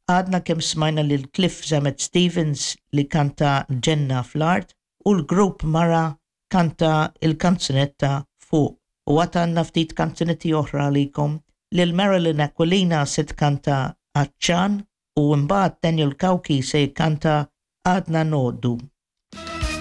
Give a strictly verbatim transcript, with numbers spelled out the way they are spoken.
Għadna kem smajna lil Cliff Zamet Stevens li kanta Ġenna fl-art u l-grupp Mara kanta il-kanzunetta Fuq. U għatanna ftit kanzunetti oħra likom lil Marilyn Aquilina se tkanta Għaċċan u mbagħad Daniel Kauki se kanta Għadna Noddu.